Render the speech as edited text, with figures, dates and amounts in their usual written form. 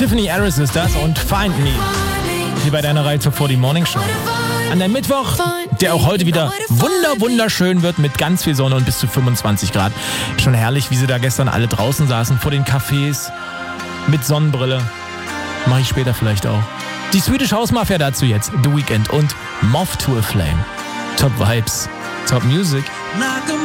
Tiffany Harris ist das und Find Me. Hier bei deiner Reihe zur 40 Morning Show. An einem Mittwoch, der auch heute wieder wunderschön wird mit ganz viel Sonne und bis zu 25 Grad. Schon herrlich, wie sie da gestern alle draußen saßen vor den Cafés mit Sonnenbrille. Mache ich später vielleicht auch. Die Swedish House Mafia dazu jetzt, The Weeknd und Moth to a Flame. Top Vibes, Top Music.